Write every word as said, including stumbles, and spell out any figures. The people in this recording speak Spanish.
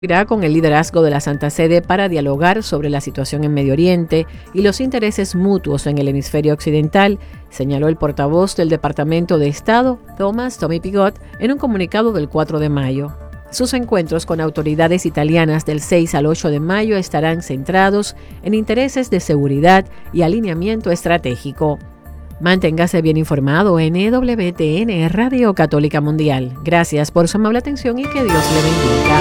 Irá con el liderazgo de la Santa Sede para dialogar sobre la situación en Medio Oriente y los intereses mutuos en el hemisferio occidental, señaló el portavoz del Departamento de Estado, Thomas Tommy Piggott, en un comunicado del cuatro de mayo. Sus encuentros con autoridades italianas del seis al ocho de mayo estarán centrados en intereses de seguridad y alineamiento estratégico. Manténgase bien informado en E W T N Radio Católica Mundial. Gracias por su amable atención y que Dios le bendiga.